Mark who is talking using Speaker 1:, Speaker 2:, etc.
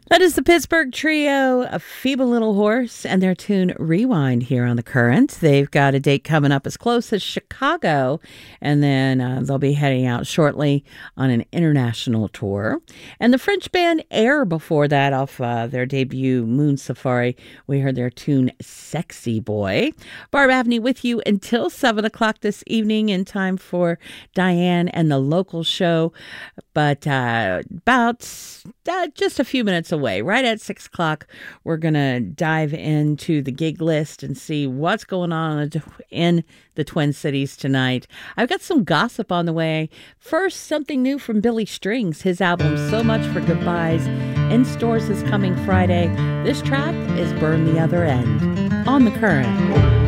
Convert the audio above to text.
Speaker 1: That is the Pittsburgh trio, A Feeble Little Horse, and their tune Rewind here on The Current. They've got a date coming up as close as Chicago, and then they'll be heading out shortly on an international tour. And the French band Air before that, off their debut Moon Safari, we heard their tune Sexy Boy. Barb Abney with you until 7 o'clock this evening in time for Diane and the Local Show. But about just a few minutes away, right at 6 o'clock, we're going to dive into the gig list and see what's going on in the Twin Cities tonight. I've got some gossip on the way. First, something new from Billy Strings. His album, So Much for Goodbyes, in stores this coming Friday. This track is Burn the Other End on The Current.